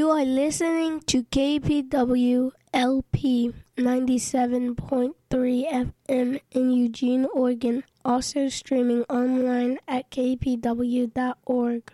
You are listening to KPW LP 97.3 FM in Eugene, Oregon, also streaming online at kpw.org.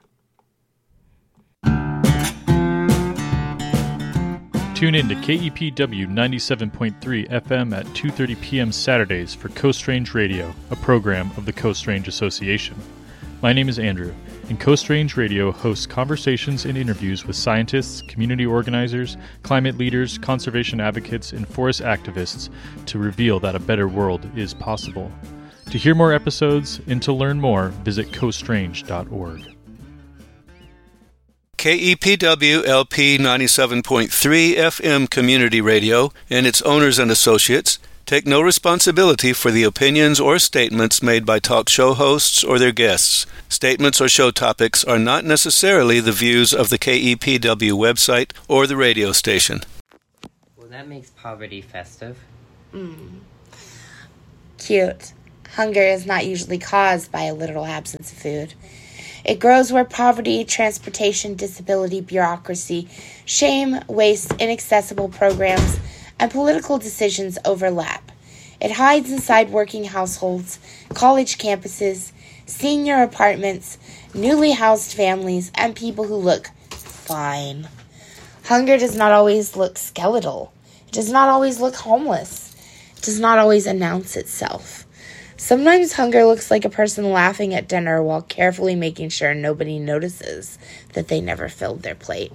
Tune in to KEPW 97.3 FM at 2:30 p.m. Saturdays for Coast Range Radio, a program of the Coast Range Association. My name is Andrew, and Coast Range Radio hosts conversations and interviews with scientists, community organizers, climate leaders, conservation advocates, and forest activists to reveal that a better world is possible. To hear more episodes and to learn more, visit coastrange.org. KEPW LP 97.3 FM Community Radio and its owners and associates take no responsibility for the opinions or statements made by talk show hosts or their guests. Statements or show topics are not necessarily the views of the KEPW website or the radio station. Well, that makes poverty festive. Cute. Hunger is not usually caused by a literal absence of food. It grows where poverty, transportation, disability, bureaucracy, shame, waste, inaccessible programs, and political decisions overlap. It hides inside working households, college campuses, senior apartments, newly housed families, and people who look fine. Hunger does not always look skeletal. It does not always look homeless. It does not always announce itself. Sometimes hunger looks like a person laughing at dinner while carefully making sure nobody notices that they never filled their plate.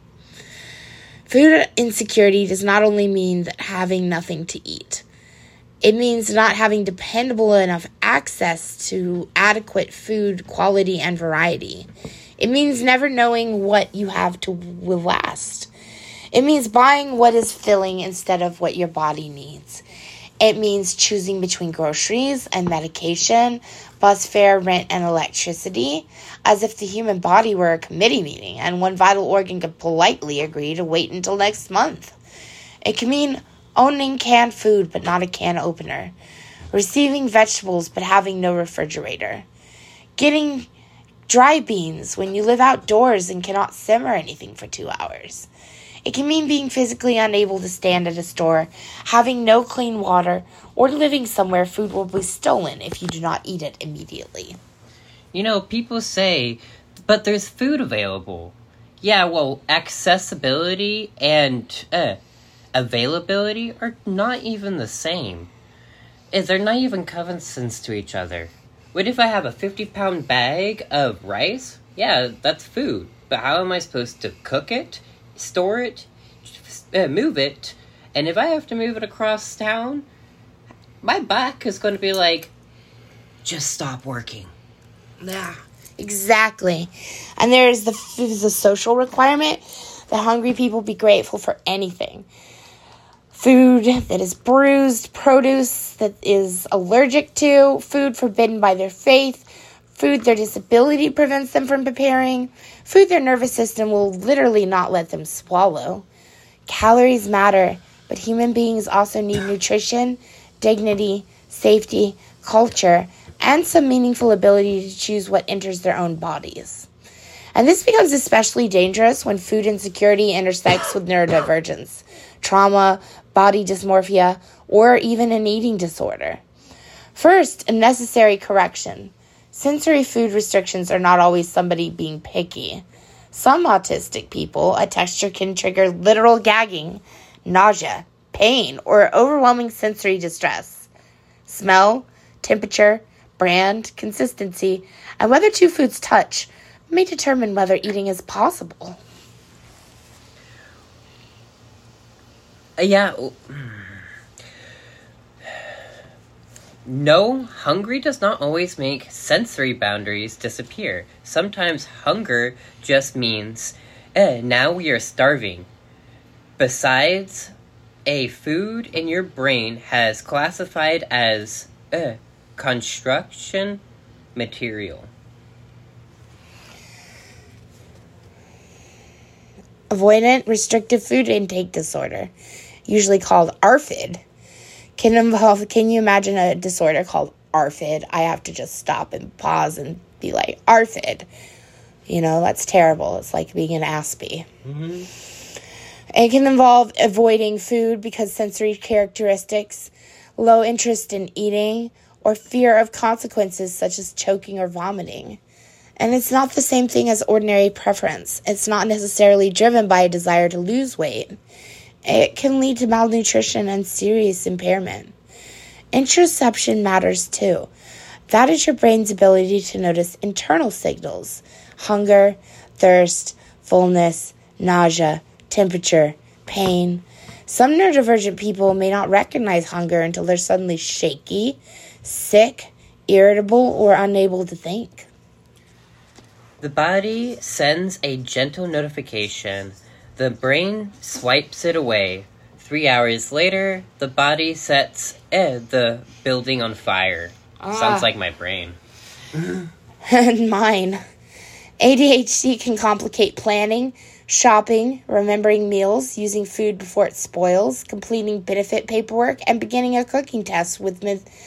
Food insecurity does not only mean that having nothing to eat. It means not having dependable enough access to adequate food quality and variety. It means never knowing what you have will last. It means buying what is filling instead of what your body needs. It means choosing between groceries and medication, bus fare, rent, and electricity, as if the human body were a committee meeting and one vital organ could politely agree to wait until next month. It can mean owning canned food but not a can opener, receiving vegetables but having no refrigerator, getting dry beans when you live outdoors and cannot simmer anything for 2 hours. It can mean being physically unable to stand at a store, having no clean water, or living somewhere food will be stolen if you do not eat it immediately. You know, people say, but there's food available. Yeah, well, accessibility and availability are not even the same. They're not even cousins to each other. What if I have a 50-pound bag of rice? Yeah, that's food. But how am I supposed to cook it? Store it, move it, and if I have to move it across town, my back is going to be like, just stop working. Yeah, exactly. And there's the social requirement that hungry people be grateful for anything. Food that is bruised, produce that is allergic to, food forbidden by their faith, food their disability prevents them from preparing, food their nervous system will literally not let them swallow. Calories matter, but human beings also need nutrition, dignity, safety, culture, and some meaningful ability to choose what enters their own bodies. And this becomes especially dangerous when food insecurity intersects with neurodivergence, trauma, body dysmorphia, or even an eating disorder. First, a necessary correction. Sensory food restrictions are not always somebody being picky. Some autistic people, a texture can trigger literal gagging, nausea, pain, or overwhelming sensory distress. Smell, temperature, brand, consistency, and whether two foods touch may determine whether eating is possible. No, hungry does not always make sensory boundaries disappear. Sometimes hunger just means, now we are starving. Besides, a food in your brain has classified as, construction material. Avoidant restrictive food intake disorder, usually called ARFID, can you imagine a disorder called ARFID? I have to just stop and pause and be like, ARFID. That's terrible. It's like being an Aspie. Mm-hmm. It can involve avoiding food because sensory characteristics, low interest in eating, or fear of consequences such as choking or vomiting. And it's not the same thing as ordinary preference. It's not necessarily driven by a desire to lose weight. It can lead to malnutrition and serious impairment. Interoception matters too. That is your brain's ability to notice internal signals: hunger, thirst, fullness, nausea, temperature, pain. Some neurodivergent people may not recognize hunger until they're suddenly shaky, sick, irritable, or unable to think. The body sends a gentle notification. The brain swipes it away. 3 hours later, the body sets the building on fire. Sounds like my brain. And mine. ADHD can complicate planning, shopping, remembering meals, using food before it spoils, completing benefit paperwork, and beginning a cooking task with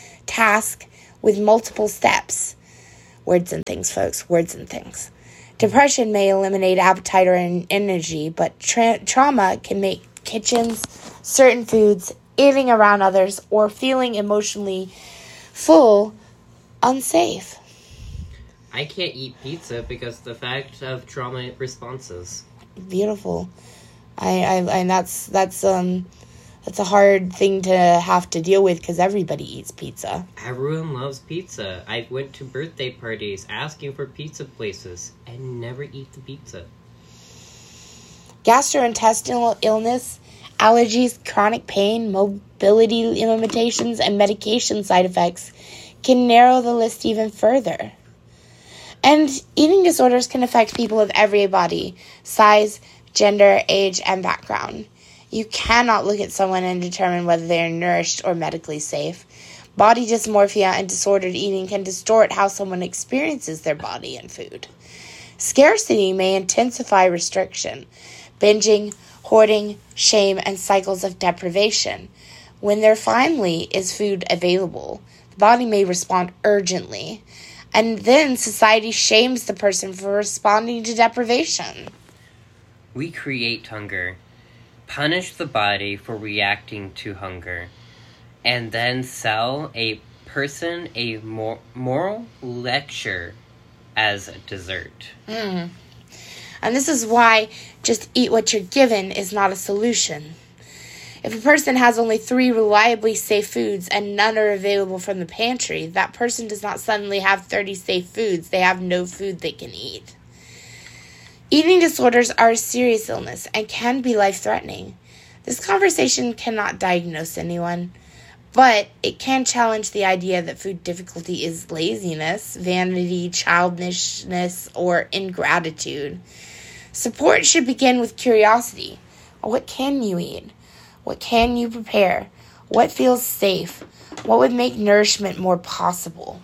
multiple steps. Words and things, folks. Words and things. Depression may eliminate appetite or energy, but trauma can make kitchens, certain foods, eating around others, or feeling emotionally full unsafe. I can't eat pizza because of the fact of trauma responses. Beautiful. And that's a hard thing to have to deal with because everybody eats pizza. Everyone loves pizza. I went to birthday parties asking for pizza places and never eat the pizza. Gastrointestinal illness, allergies, chronic pain, mobility limitations, and medication side effects can narrow the list even further. And eating disorders can affect people of every body, size, gender, age, and background. You cannot look at someone and determine whether they are nourished or medically safe. Body dysmorphia and disordered eating can distort how someone experiences their body and food. Scarcity may intensify restriction, binging, hoarding, shame, and cycles of deprivation. When there finally is food available, the body may respond urgently, and then society shames the person for responding to deprivation. We create hunger, punish the body for reacting to hunger, and then sell a person a moral lecture as a dessert. And this is why just eat what you're given is not a solution. If a person has only 3 reliably safe foods and none are available from the pantry, that person does not suddenly have 30 safe foods. They have no food they can eat. Eating disorders are a serious illness and can be life-threatening. This conversation cannot diagnose anyone, but it can challenge the idea that food difficulty is laziness, vanity, childishness, or ingratitude. Support should begin with curiosity. What can you eat? What can you prepare? What feels safe? What would make nourishment more possible?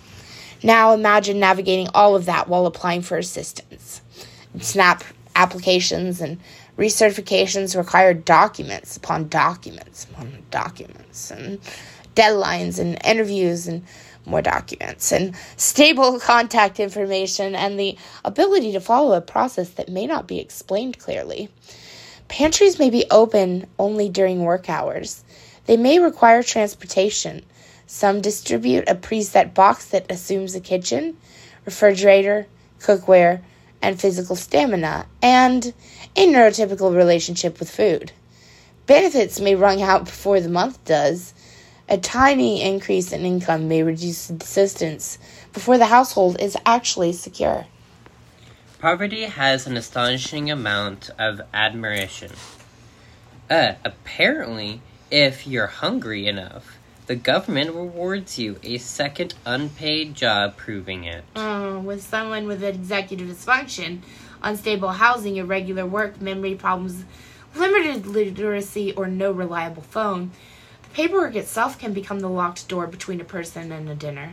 Now imagine navigating all of that while applying for assistance. SNAP applications and recertifications require documents upon documents upon documents, and deadlines and interviews and more documents, and stable contact information, and the ability to follow a process that may not be explained clearly. Pantries may be open only during work hours. They may require transportation. Some distribute a preset box that assumes a kitchen, refrigerator, cookware, and physical stamina, and a neurotypical relationship with food. Benefits may run out before the month does. A tiny increase in income may reduce subsistence before the household is actually secure. Poverty has an astonishing amount of admiration. Apparently, if you're hungry enough, the government rewards you a second unpaid job proving it. With someone with executive dysfunction, unstable housing, irregular work, memory problems, limited literacy, or no reliable phone, the paperwork itself can become the locked door between a person and a dinner.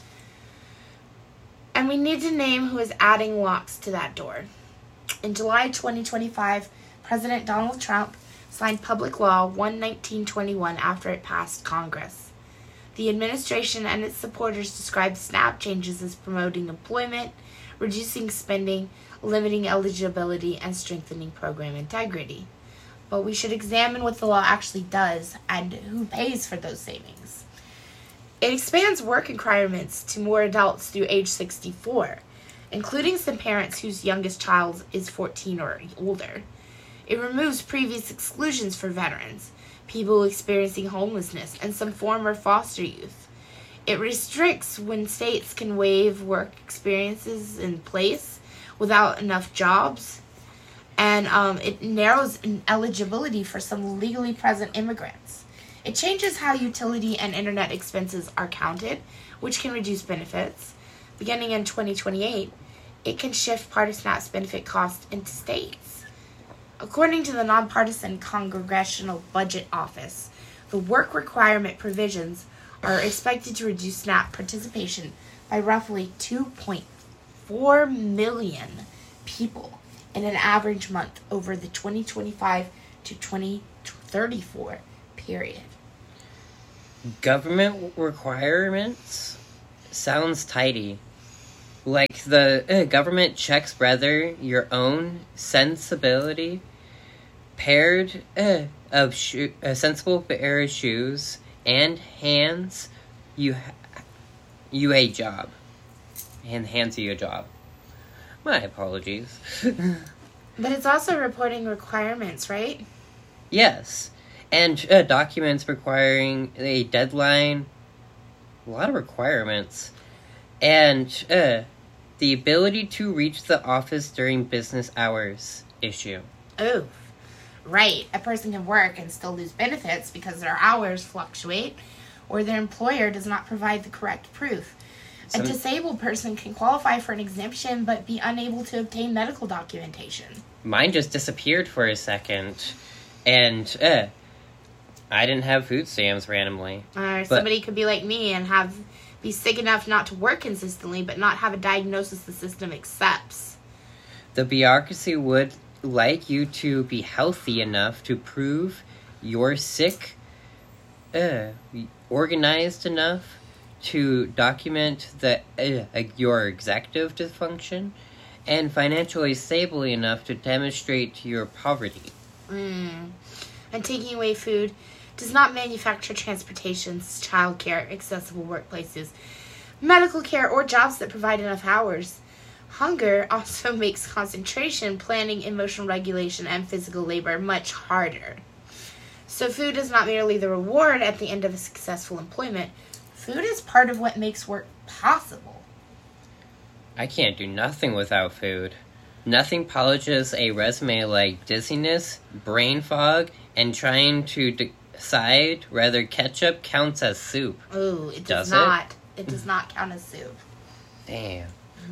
And we need to name who is adding locks to that door. In July 2025, President Donald Trump signed Public Law 11921 after it passed Congress. The administration and its supporters described SNAP changes as promoting employment, reducing spending, limiting eligibility, and strengthening program integrity. But we should examine what the law actually does and who pays for those savings. It expands work requirements to more adults through age 64, including some parents whose youngest child is 14 or older. It removes previous exclusions for veterans, people experiencing homelessness, and some former foster youth. It restricts when states can waive work experiences in place without enough jobs, and it narrows eligibility for some legally present immigrants. It changes how utility and internet expenses are counted, which can reduce benefits. Beginning in 2028, it can shift part of SNAP's benefit cost into states. According to the Nonpartisan Congressional Budget Office, the work requirement provisions are expected to reduce SNAP participation by roughly 2.4 million people in an average month over the 2025 to 2034 period. Government requirements sounds tidy. Like the government checks whether your own sensibility paired of a sensible pair of shoes and hands you a job. And hands you a job. My apologies. But it's also reporting requirements, right? Yes. And documents requiring a deadline. A lot of requirements. And the ability to reach the office during business hours issue. Oh, right. A person can work and still lose benefits because their hours fluctuate or their employer does not provide the correct proof. A disabled person can qualify for an exemption but be unable to obtain medical documentation. Mine just disappeared for a second. And I didn't have food stamps randomly. Somebody could be like me and be sick enough not to work consistently, but not have a diagnosis the system accepts. The bureaucracy would like you to be healthy enough to prove you're sick, organized enough to document that your executive dysfunction, and financially stable enough to demonstrate your poverty. And taking away food does not manufacture transportation, childcare, accessible workplaces, medical care, or jobs that provide enough hours. Hunger also makes concentration, planning, emotional regulation, and physical labor much harder. So food is not merely the reward at the end of a successful employment. Food is part of what makes work possible. I can't do nothing without food. Nothing polishes a resume like dizziness, brain fog, and trying to decide whether ketchup counts as soup. Oh, it does not. It does not count as soup. Damn.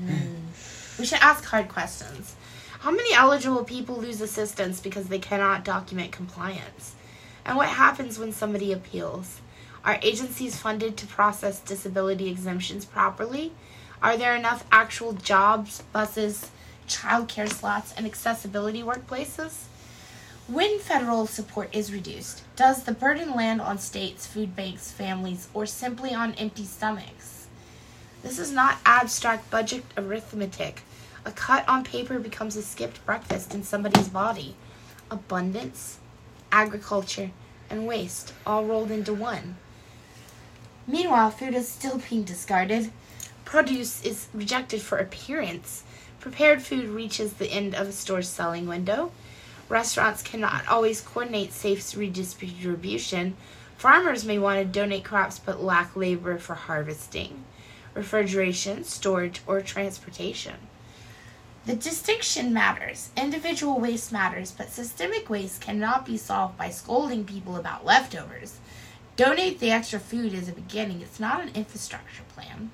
We should ask hard questions. How many eligible people lose assistance because they cannot document compliance? And what happens when somebody appeals? Are agencies funded to process disability exemptions properly? Are there enough actual jobs, buses, childcare slots, and accessibility workplaces? When federal support is reduced, does the burden land on states, food banks, families, or simply on empty stomachs? This is not abstract budget arithmetic. A cut on paper becomes a skipped breakfast in somebody's body. Abundance, agriculture, and waste all rolled into one. Meanwhile, food is still being discarded. Produce is rejected for appearance. Prepared food reaches the end of a store's selling window. Restaurants cannot always coordinate safe redistribution. Farmers may want to donate crops but lack labor for harvesting, refrigeration, storage, or transportation. The distinction matters. Individual waste matters, but systemic waste cannot be solved by scolding people about leftovers. Donate the extra food as a beginning. It's not an infrastructure plan.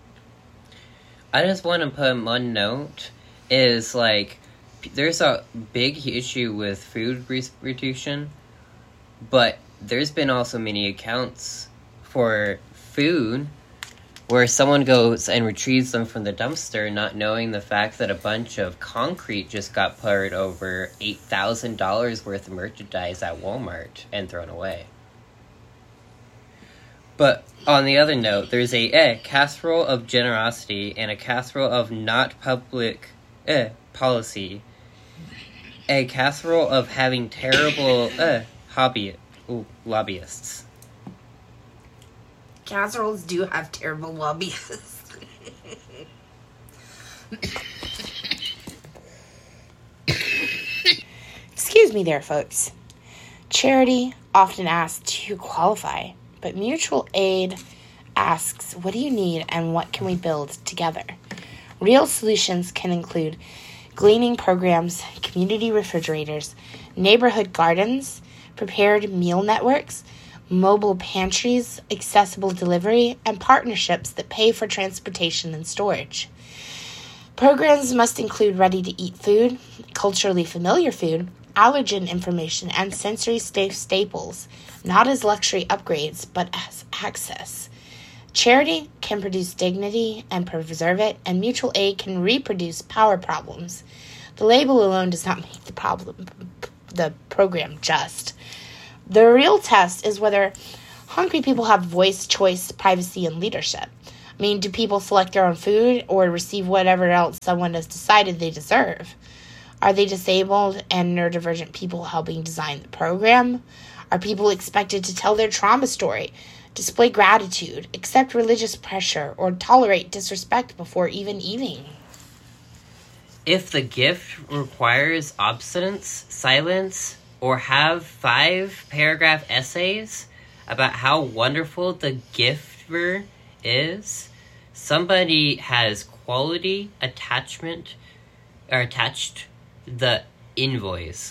I just want to put one note, is like, there's a big issue with food restitution, but there's been also many accounts for food where someone goes and retrieves them from the dumpster, not knowing the fact that a bunch of concrete just got poured over $8,000 worth of merchandise at Walmart and thrown away. But on the other note, there's a casserole of generosity and a casserole of not public policy. A casserole of having terrible lobbyists. Casseroles do have terrible lobbyists. Excuse me there, folks. Charity often asks, do you qualify? But mutual aid asks, what do you need and what can we build together? Real solutions can include gleaning programs, community refrigerators, neighborhood gardens, prepared meal networks, mobile pantries, accessible delivery, and partnerships that pay for transportation and storage. Programs must include ready-to-eat food, culturally familiar food, allergen information, and sensory-safe staples, not as luxury upgrades, but as access. Charity can produce dignity and preserve it, and mutual aid can reproduce power problems. The label alone does not make the program just. The real test is whether hungry people have voice, choice, privacy, and leadership. I mean, do people select their own food or receive whatever else someone has decided they deserve? Are they disabled and neurodivergent people helping design the program? Are people expected to tell their trauma story, display gratitude, accept religious pressure, or tolerate disrespect before even eating? If the gift requires obstinance, silence, or have 5-paragraph essays about how wonderful the giver is, somebody has quality attached the invoice.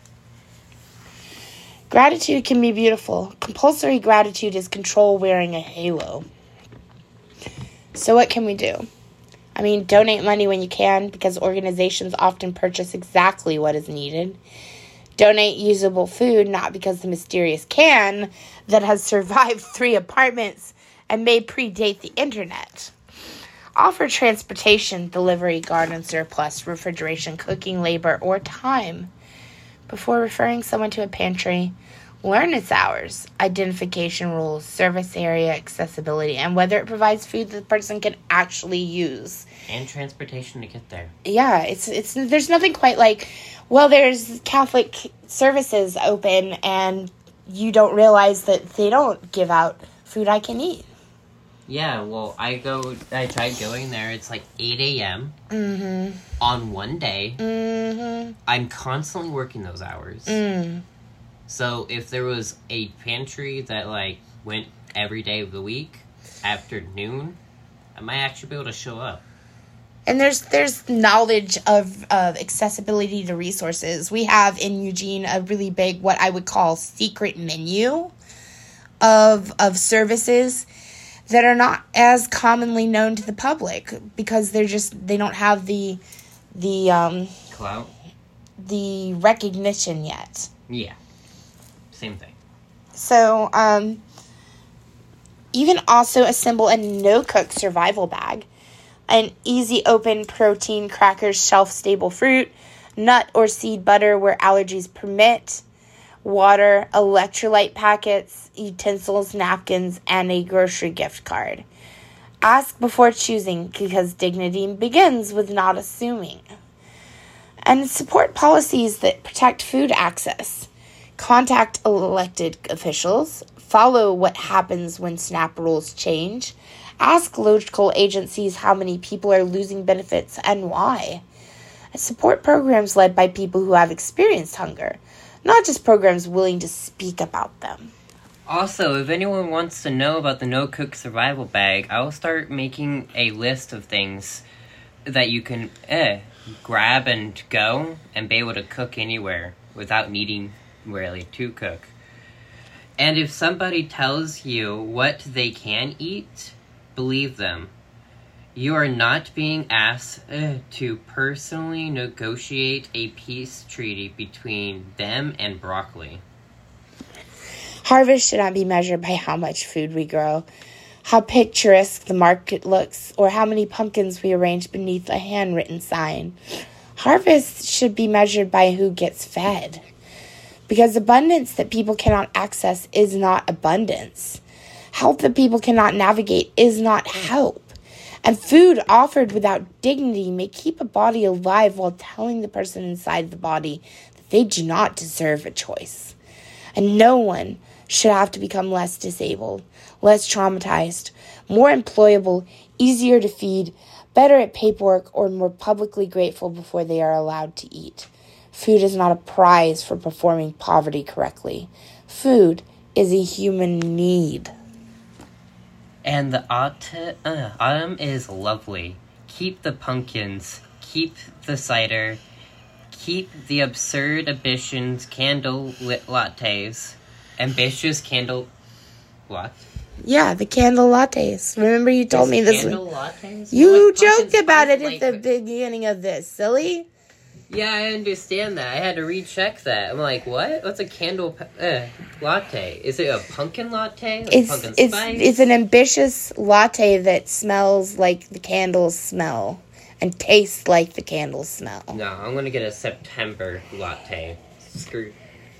Gratitude can be beautiful. Compulsory gratitude is control wearing a halo. So what can we do? I mean, donate money when you can, because organizations often purchase exactly what is needed. Donate usable food, not because the mysterious can that has survived 3 apartments and may predate the internet. Offer transportation, delivery, garden surplus, refrigeration, cooking labor, or time. Before referring someone to a pantry, learn its hours, identification rules, service area, accessibility, and whether it provides food that the person can actually use. And transportation to get there. Yeah, it's there's nothing quite like, well, there's Catholic services open and you don't realize that they don't give out food I can eat. Yeah, well, I tried going there. It's like 8 a.m. Mm-hmm. On one day. Mm-hmm. I'm constantly working those hours. Mm. So if there was a pantry that, like, went every day of the week after noon, I might actually be able to show up. And there's knowledge of accessibility to resources. We have in Eugene a really big, what I would call, secret menu of services that are not as commonly known to the public because they don't have the clout, the recognition yet. Yeah, same thing. So you can also assemble a no-cook survival bag, an easy open protein crackers, shelf-stable fruit, nut or seed butter where allergies permit, water, electrolyte packets, utensils, napkins, and a grocery gift card. Ask before choosing because dignity begins with not assuming. And support policies that protect food access. Contact elected officials. Follow what happens when SNAP rules change. Ask local agencies how many people are losing benefits and why. And support programs led by people who have experienced hunger, not just programs willing to speak about them. Also, if anyone wants to know about the no-cook survival bag, I will start making a list of things that you can grab and go and be able to cook anywhere without needing really to cook. And if somebody tells you what they can eat, believe them. You are not being asked to personally negotiate a peace treaty between them and broccoli. Harvest should not be measured by how much food we grow, how picturesque the market looks, or how many pumpkins we arrange beneath a handwritten sign. Harvest should be measured by who gets fed. Because abundance that people cannot access is not abundance. Help that people cannot navigate is not help. And food offered without dignity may keep a body alive while telling the person inside the body that they do not deserve a choice. And no one should have to become less disabled, less traumatized, more employable, easier to feed, better at paperwork, or more publicly grateful before they are allowed to eat. Food is not a prize for performing poverty correctly. Food is a human need. And the autumn is lovely. Keep the pumpkins. Keep the cider. Keep the absurd ambitions candle lit lattes. Ambitious candle... What? Yeah, the candle lattes. Remember you told me this candle one? Lattes? You Like joked about it pumpkin at the beginning of this, silly. Yeah, I understand that. I had to recheck that. I'm like, what? What's a candle latte? Is it a pumpkin latte? Like pumpkin spice? It's an ambitious latte that smells like the candles smell and tastes like the candles smell. No, I'm gonna get a September latte. Screw.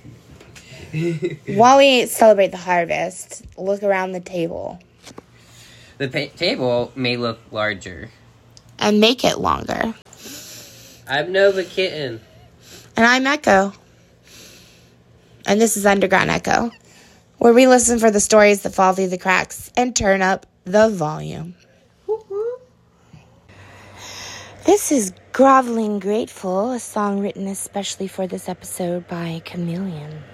While we celebrate the harvest, look around the table. The table may look larger. And make it longer. I'm Nova Kitten. And I'm Echo. And this is Underground Echo, where we listen for the stories that fall through the cracks and turn up the volume. This is Groveling Grateful, a song written especially for this episode by Chameleon.